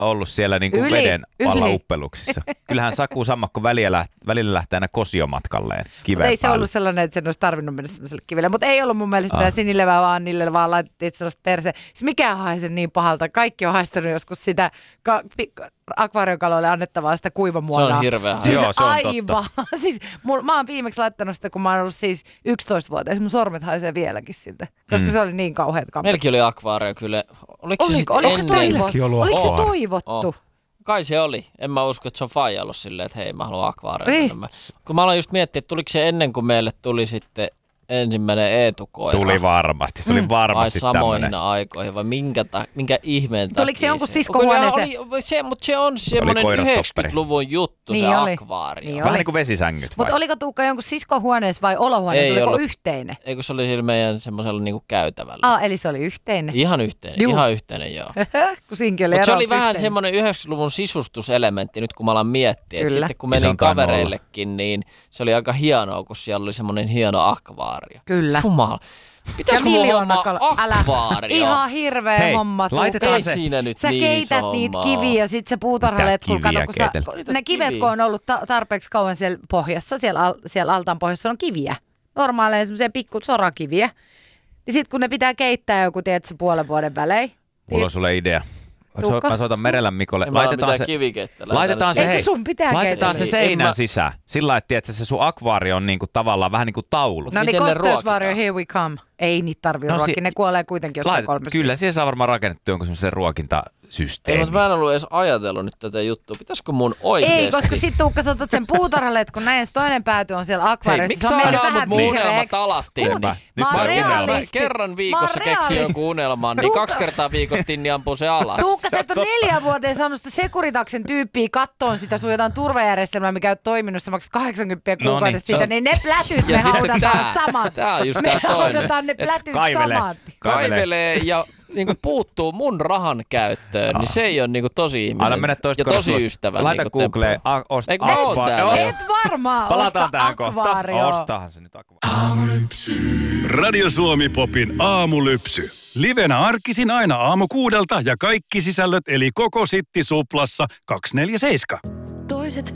ollut siellä niin kuin veden alla uppeluksissa. Kyllähän Saku Sammakko välillä lähtee aina kosiomatkalleen kiveen ei se päälle. ollut sellainen, että sen olisi tarvinnut mennä sellaiselle kivelle. Mutta ei ollut mun mielestä mitään sinilevää, vaan niille vaan laitettiin sellaista perse. Siis mikään haise niin pahalta. Kaikki on haistanut joskus sitä akvaariokaloille annettavaa sitä kuivamuonaa. Se on hirveä. Siis Joo, se on aivan. Siis mä oon viimeksi laittanut sitä, kun mä oon ollut siis 11-vuotias. Mun sormet haisee vieläkin siltä, koska se oli niin kauheat kampet. Meilläkin oli akvaario kyllä. Oliko se toivottu? Kai se oli. En mä usko, että se on faija ollut silleen, että hei mä haluan akvaariota. Kun mä aloin just miettiä, että tuliko se ennen kuin meille tuli sitten ensimmäinen Eetu-koira. Tuli varmasti. Se oli varmasti tämmöinen. Vai samoihin aikoihin, vai minkä ihmeen takia. Tuliko se jonkun siskohuoneeseen? Mutta se on semmoinen 90-luvun juttu, niin se akvaario. Niin vähän niin kuin vesisängyt. Mutta oliko Tuukka jonkun siskohuoneessa vai olohuoneessa? Oliko yhteinen? Eikö se oli sillä meidän semmoisella niinku käytävällä? Eli se oli yhteinen? Ihan yhteinen, ihan yhteinen joo. Kun siinkin oli Mutta se oli yhteinen. vähän semmoinen 90-luvun sisustuselementti, nyt kun mä alan miettiä. Että sitten kun Se menin on tainnut kavereillekin, niin se oli aika hienoa, kun siellä oli semmoinen hieno akvaario. Kyllä. Jumala. Pitäisikö mulla hommaa akvaario? Ihan hirveä homma. Laitetaan se. Siinä nyt sä niin keität niitä kiviä ja sit se puutarhaletkul. Ne kivet, kun on ollut tarpeeksi kauan siellä pohjassa, siellä altaan pohjassa on kiviä. Normaaleja semmoisia pikku sorakiviä. Ja sit kun ne pitää keittää joku, tiedätkö, puolen vuoden välein. Mulla on sulle idea. Mä soitan Merellä Mikolle. Laitetaan se seinän sisään. Sillä lailla, että se sun akvaario on niinku tavallaan vähän niin kuin taulu. No niin, kosteusvaario, here we come. Ei niitä tarvitse ruokia, ne kuolee kuitenkin jossain 3. Kyllä, siihen saa varmaan rakennettu jonkun semmoisen ruokintasysteemi. Ei, mutta mä en ollut edes ajatellut nyt tätä juttua. Pitäisikö mun oikeesti? Ei, koska sit Tuukka saatat sen puutarhalle, kun näin toinen pääty on siellä akvaariossa. Hei, miksi sä aina mun unelmat alasti? Nyt kerran viikossa keksii jonkun unelman, niin 2 kertaa viikossa Tinni ampuu se alas. Tuukka, sä et ole 4 vuoteen saanut sitä Securitaksen tyyppiä kattoon sitä sun jotain turvajärjestelmää, mikä on toiminut, sä maksat 80 kuukaudessa siitä, niin ne plätyt me haudataan samat. Tää on just tää toinen. Ne plätyt samat. Kaivelee ja niinku puuttuu mun rahan käyttöön, niin se ei ole niinku tosi ihmisen ja tosi ystävä. Laita niinku Googleen. Et varmaan palataan osta tähän kohta. akvaario. Ostahan se nyt akvaario. Radio Suomi Popin aamulypsy. Livenä arkisin aina aamu 6 ja kaikki sisällöt eli koko Sitti Suplassa 247. Toiset